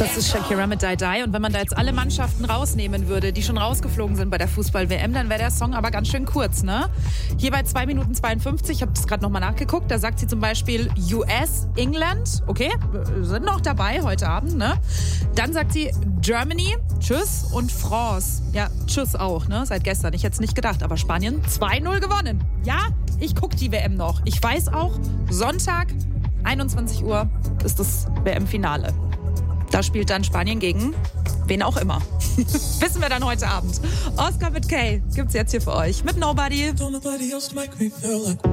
Das ist Shakira mit Die Die. Und wenn man da jetzt alle Mannschaften rausnehmen würde, die schon rausgeflogen sind bei der Fußball-WM, dann wäre der Song aber ganz schön kurz, ne? Hier bei 2 Minuten 52, ich habe das gerade nochmal nachgeguckt, da sagt sie zum Beispiel US, England, okay, sind noch dabei heute Abend, ne? Dann sagt sie Germany, tschüss, und France. Ja, tschüss auch, ne? Seit gestern, ich hätte es nicht gedacht, aber Spanien 2-0 gewonnen. Ja, ich gucke die WM noch. Ich weiß auch, Sonntag, 21 Uhr ist das WM-Finale. Da spielt dann Spanien gegen wen auch immer. Wissen wir dann heute Abend. Oscar mit K gibt's jetzt hier für euch mit Nobody. Don't nobody else make me feel like